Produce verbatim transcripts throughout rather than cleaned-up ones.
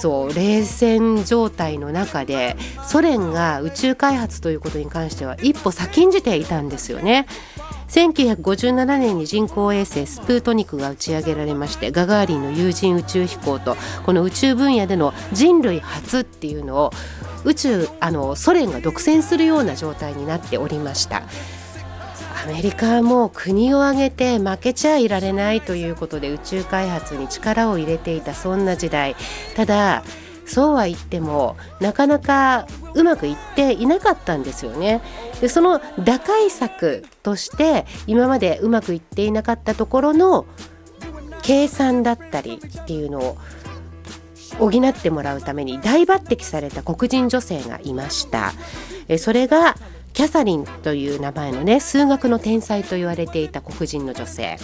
そう冷戦状態の中でソ連が宇宙開発ということに関しては一歩先んじていたんですよね。せんきゅうひゃくごじゅうななねんに人工衛星スプートニクが打ち上げられまして、ガガーリンの有人宇宙飛行とこの宇宙分野での人類初っていうのを宇宙あのソ連が独占するような状態になっておりました。アメリカはもう国を挙げて負けちゃいられないということで宇宙開発に力を入れていたそんな時代。ただそうは言ってもなかなかうまくいっていなかったんですよね。でその打開策として今までうまくいっていなかったところの計算だったりっていうのを補ってもらうために大抜擢された黒人女性がいました。えそれがキャサリンという名前のね、数学の天才と言われていた黒人の女性、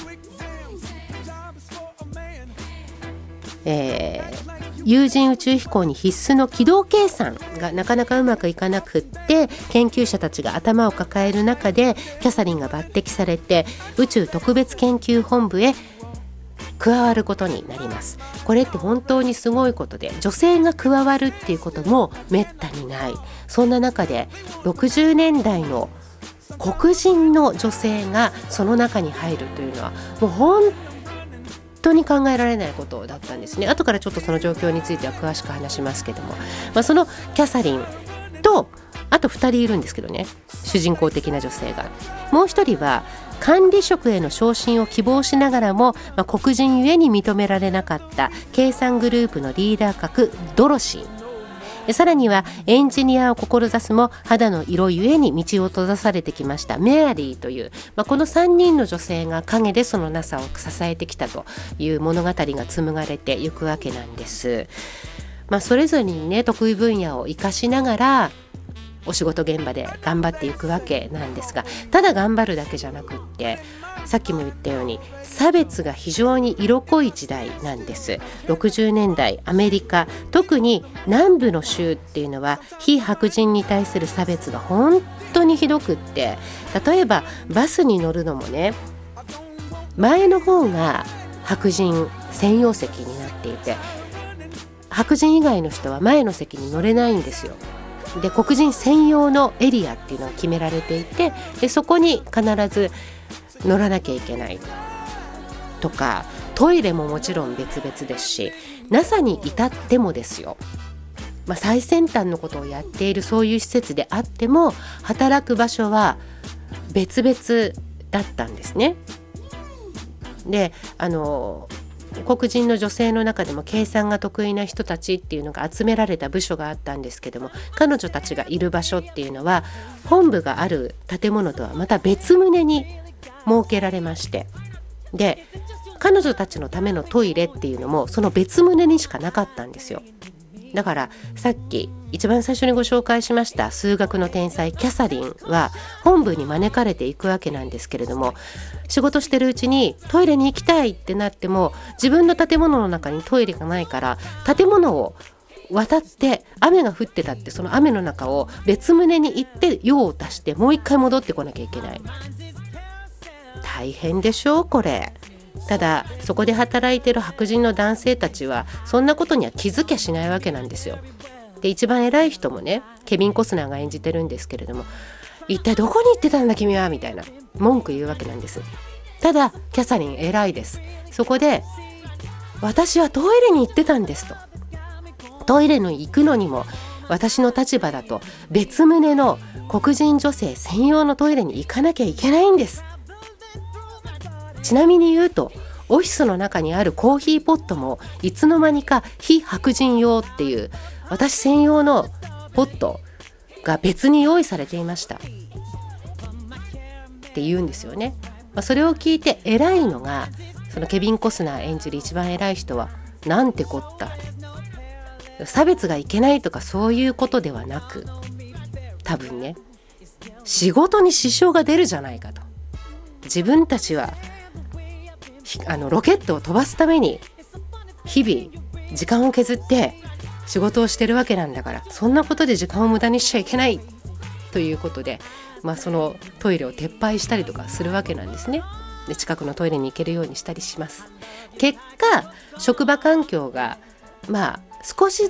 えー有人宇宙飛行に必須の軌道計算がなかなかうまくいかなくって研究者たちが頭を抱える中でキャサリンが抜擢されて宇宙特別研究本部へ加わることになります。これって本当にすごいことで、女性が加わるっていうこともめったにない。そんな中でろくじゅうねんだいの黒人の女性がその中に入るというのはもう本当に考えられないことだったんですね。後からちょっとその状況については詳しく話しますけども、まあ、そのキャサリンとあとふたりいるんですけどね、主人公的な女性が。もうひとりは管理職への昇進を希望しながらも、まあ、黒人ゆえに認められなかった計算グループのリーダー格ドロシー。さらにはエンジニアを志すも肌の色ゆえに道を閉ざされてきましたメアリーという、まあ、このさんにんの女性が陰でその ナサ を支えてきたという物語が紡がれていくわけなんです。まあ、それぞれにね得意分野を生かしながらお仕事現場で頑張っていくわけなんですが、ただ頑張るだけじゃなくって、さっきも言ったように差別が非常に色濃い時代なんです。ろくじゅうねんだいアメリカ、特に南部の州っていうのは非白人に対する差別が本当にひどくって、例えばバスに乗るのもね、前の方が白人専用席になっていて、白人以外の人は前の席に乗れないんですよ。で黒人専用のエリアっていうのが決められていて、でそこに必ず乗らなきゃいけないとか、トイレももちろん別々ですし、 ナサ に至ってもですよ、まあ、最先端のことをやっているそういう施設であっても働く場所は別々だったんですね。であの黒人の女性の中でも計算が得意な人たちっていうのが集められた部署があったんですけども、彼女たちがいる場所っていうのは本部がある建物とはまた別棟に設けられまして、で彼女たちのためのトイレっていうのもその別棟にしかなかったんですよ。だからさっき一番最初にご紹介しました数学の天才キャサリンは本部に招かれていくわけなんですけれども、仕事してるうちにトイレに行きたいってなっても自分の建物の中にトイレがないから、建物を渡って雨が降ってたってその雨の中を別棟に行って用を足してもう一回戻ってこなきゃいけない。大変でしょうこれ。ただそこで働いてる白人の男性たちはそんなことには気づきゃしないわけなんですよ。で一番偉い人もね、ケビン・コスナーが演じてるんですけれども、一体どこに行ってたんだ君はみたいな文句言うわけなんです。ただキャサリン偉いです。そこで私はトイレに行ってたんですと、トイレの行くのにも私の立場だと別棟の黒人女性専用のトイレに行かなきゃいけないんです。ちなみに言うとオフィスの中にあるコーヒーポットもいつの間にか非白人用っていう私専用のポットが別に用意されていましたって言うんですよね。まあ、それを聞いて偉いのがそのケビン・コスナー演じる一番偉い人は、なんてこった、差別がいけないとかそういうことではなく、多分ね仕事に支障が出るじゃないかと、自分たちはあのロケットを飛ばすために日々時間を削って仕事をしてるわけなんだから、そんなことで時間を無駄にしちゃいけないということで、まあ、そのトイレを撤廃したりとかするわけなんですね。で近くのトイレに行けるようにしたりします。結果職場環境がまあ少し